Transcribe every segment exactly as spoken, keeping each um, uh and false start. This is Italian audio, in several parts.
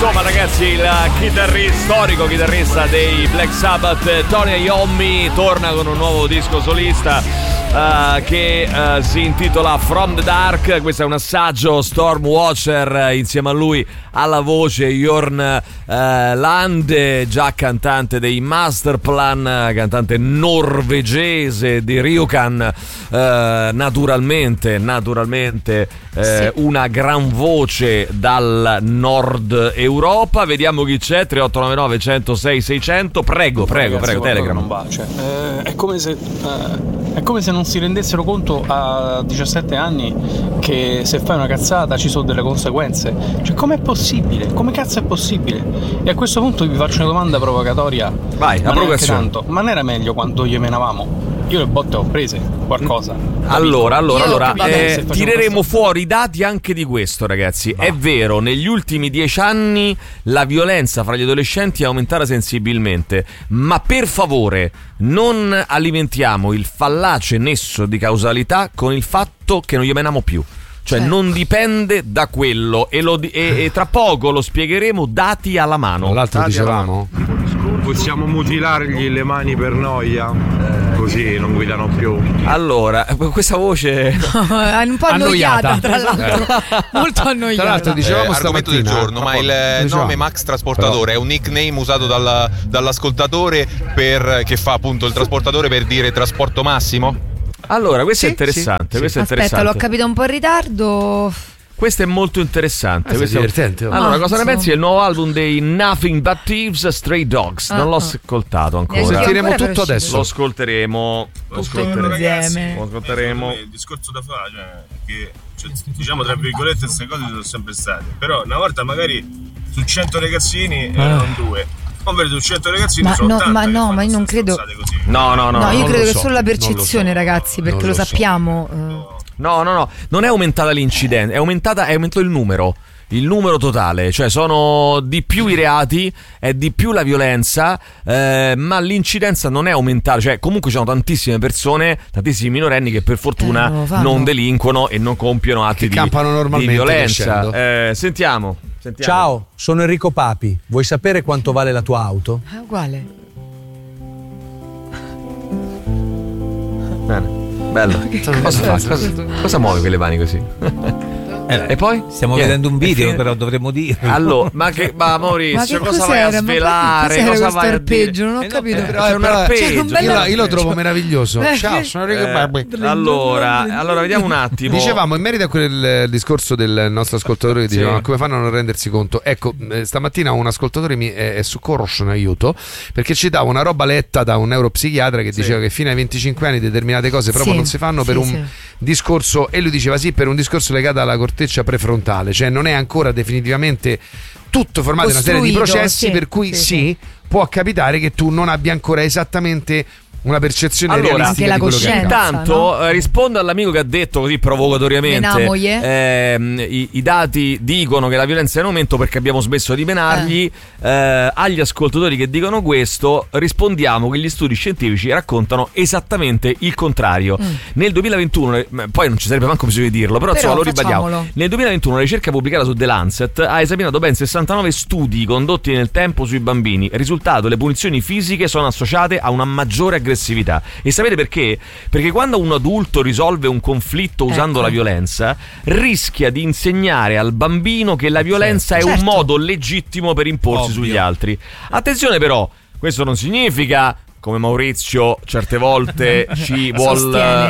Insomma ragazzi, il chitarrista, storico chitarrista dei Black Sabbath, Tony Iommi, torna con un nuovo disco solista uh, che uh, si intitola From the Dark. Questo è un assaggio. Stormwatcher, uh, insieme a lui alla voce Jorn uh, Lande, già cantante dei Masterplan, cantante norvegese di Rjukan, uh, naturalmente naturalmente uh, sì. Una gran voce dal nord Europa. Vediamo chi c'è. Tre otto nove nove uno zero sei sei zero zero. Prego, prego, ragazzi, prego, Telegram. Non va. Cioè, eh, è come se eh, è come se non si rendessero conto a diciassette anni che se fai una cazzata ci sono delle conseguenze. Cioè, com'è possibile? Come cazzo è possibile? E a questo punto vi faccio una domanda provocatoria. Vai, ma la provocazione. Ma non era meglio quando gli menavamo? Io le botte ho prese qualcosa. Allora, allora, allora Vabbè, eh, tireremo questo... fuori i dati anche di questo, ragazzi. Va. È vero, negli ultimi dieci anni la violenza fra gli adolescenti è aumentata sensibilmente, ma per favore non alimentiamo il fallace nesso di causalità con il fatto che non gli meniamo più. Cioè certo. Non dipende da quello e, lo, e, e tra poco lo spiegheremo dati alla mano. L'altro dati dicevamo possiamo mutilargli le mani per noia, eh, così non guidano più. Allora, questa voce è un po' annoiata, annoiata tra l'altro, eh. molto annoiata. Tra l'altro dicevamo eh, argomento del giorno, ma il diciamo. nome Max Trasportatore Però. è un nickname usato dal, dall'ascoltatore per, che fa appunto il trasportatore per dire trasporto massimo? Allora, questo sì, è interessante, sì, questo sì. è interessante. Aspetta, l'ho capito un po' in ritardo. Questo è molto interessante. Ah, questo è divertente. È... Allora, oh, cosa so. ne pensi del nuovo album dei Nothing But Thieves, Stray Dogs? Ah, non l'ho ah. ascoltato ancora. Lo sentiremo tutto adesso. Lo ascolteremo. Lo ascolteremo. Insieme. Lo ascolteremo. Il discorso da fare, cioè, che cioè, diciamo tra virgolette queste cose sono sempre state. Però una volta magari su cento ragazzini ah. erano due. Ovvero su cento ragazzini ma sono no, ottanta ma no, ma io non credo. Così. No, no, no. No, io non credo che so. è solo la percezione, so. ragazzi, perché non lo, lo sappiamo. So. Uh. No, no, no, non è aumentata l'incidenza, è aumentato, è aumentato il numero. Il numero totale, cioè sono di più i reati, è di più la violenza, eh, ma l'incidenza non è aumentata. Cioè comunque ci sono tantissime persone, tantissimi minorenni che per fortuna eh, non delinquono e non compiono atti di, di violenza. Eh, sentiamo, sentiamo. Ciao, sono Enrico Papi. Vuoi sapere quanto vale la tua auto? È uguale. Bene, bello. Cosa, fa? cosa, cosa muove quelle mani così? Eh, e poi? Stiamo yeah. vedendo un video, eh, però dovremmo dire. Allora, ma che ma Maurizio, ma che cosa vai a svelare? Ma cosa vai a arpeggio? Non ho eh capito. No, però è un arpeggio. Cioè, io, io lo trovo meraviglioso. Eh, Ciao, sono Enrico Papi. Eh, allora, allora vediamo un attimo. Dicevamo in merito a quel discorso del nostro ascoltatore che diceva sì. come fanno a non rendersi conto. Ecco, stamattina un ascoltatore mi è, è soccorso in aiuto perché ci dava una roba letta da un neuropsichiatra che diceva sì. che fino ai venticinque anni determinate cose proprio sì. non si fanno sì, per un sì. discorso, e lui diceva sì, per un discorso legato alla corteccia prefrontale. Cioè non è ancora definitivamente tutto formato in una serie di processi, sì, per cui sì, sì, sì, può capitare che tu non abbia ancora esattamente una percezione allora, realistica di quello che accade. Intanto no? eh, rispondo all'amico che ha detto così provocatoriamente ehm, i, i dati dicono che la violenza è in aumento perché abbiamo smesso di menargli. eh. Eh, agli ascoltatori che dicono questo rispondiamo che gli studi scientifici raccontano esattamente il contrario. mm. Nel duemilaventuno, poi non ci sarebbe manco bisogno di dirlo, però, però insomma lo ribadiamo. Nel duemilaventuno una ricerca pubblicata su The Lancet ha esaminato ben sessantanove studi condotti nel tempo sui bambini. Risultato: le punizioni fisiche sono associate a una maggiore aggressività. E sapete perché? Perché quando un adulto risolve un conflitto usando ecco. la violenza, rischia di insegnare al bambino che la violenza certo. è un certo. modo legittimo per imporsi Ovvio. sugli altri. Attenzione però, questo non significa, come Maurizio certe volte ci vuol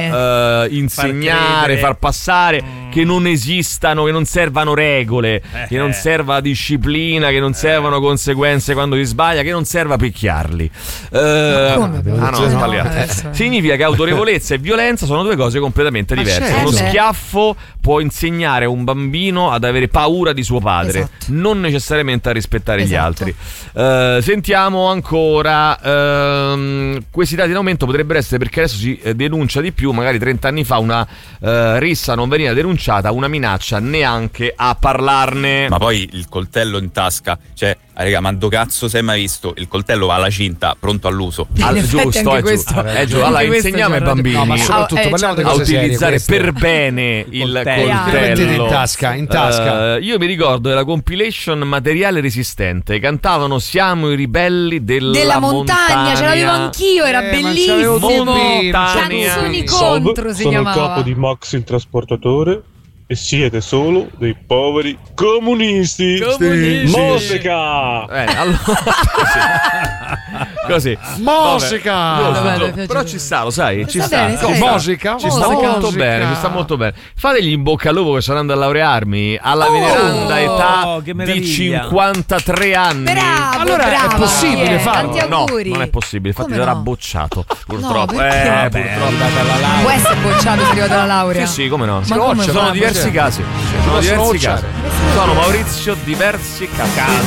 uh, insegnare, far, far passare mm. che non esistano, che non servano regole, eh, che non serva disciplina, che non eh. servano conseguenze quando si sbaglia, che non serva picchiarli. Uh, ah no, ho sbagliato. Eh. Significa che autorevolezza e violenza sono due cose completamente diverse. certo. Uno schiaffo può insegnare a un bambino ad avere paura di suo padre, esatto. non necessariamente a rispettare esatto. gli altri. Uh, sentiamo ancora. Uh, Questi dati in aumento potrebbero essere perché adesso si denuncia di più. Magari trenta anni fa una uh, rissa non veniva denunciata, una minaccia neanche a parlarne. Ma poi il coltello in tasca, cioè Ah, raga, ma do cazzo sei mai visto? Il coltello va alla cinta, pronto all'uso. Al, giusto, è giusto. È giusto. Allora, insegniamo ai bambini no, ma soprattutto, a, parliamo di a cose utilizzare serie, per bene il coltello. coltello. In tasca, in tasca. Uh, io mi ricordo della compilation Materiale Resistente. Cantavano Siamo i ribelli della, della montagna. montagna. Ce l'avevo anch'io, era eh, bellissimo. Montagna. Canzoni contro si sono chiamava. il capo di Max il trasportatore. E siete solo dei poveri comunisti. Comunisti. Mosca. Eh, allora, così. Mosca. Vabbè, però ci sta, lo sai? Ci sta. Bene, Ci sta. Mosica? Ci sta Mosica. molto bene, ci sta molto bene. Fategli in bocca al lupo che sto andando a laurearmi alla Oh, veneranda età che di meraviglia. cinquantatré anni. Bravo, Allora, è bravo. possibile Eh, farlo? Tanti No, auguri. non è possibile, infatti Come verrà no? bocciato. Purtroppo. perché? eh, Vabbè, purtroppo. Non può essere bocciato se è arrivato alla laurea. Sì, sì, come no? Ma come Ci sono fa? diversi casi. Ci sono diversi casi. Sono Maurizio diversi casi.